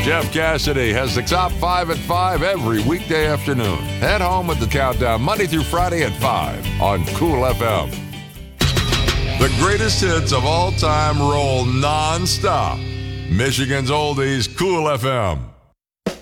Jeff Cassidy has the top 5 at 5 every weekday afternoon. Head home with the countdown Monday through Friday at 5 on Cool FM. The greatest hits of all time roll non-stop. Michigan's Oldies, Cool FM.